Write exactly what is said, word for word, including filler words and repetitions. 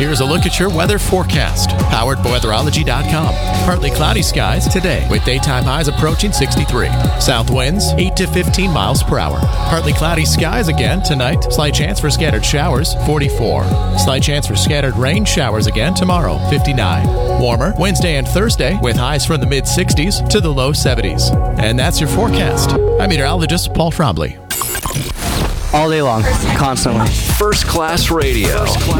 Here's a look at your weather forecast, powered by weatherology dot com. Partly cloudy skies today, with daytime highs approaching sixty-three. South winds eight to fifteen miles per hour. Partly cloudy skies again tonight. Slight chance for scattered showers, forty-four. Slight chance for scattered rain showers again tomorrow, fifty-nine. Warmer Wednesday and Thursday, with highs from the mid-sixties to the low seventies. And that's your forecast. I'm meteorologist Paul Trombley. All day long, constantly. First Class Radio. First Class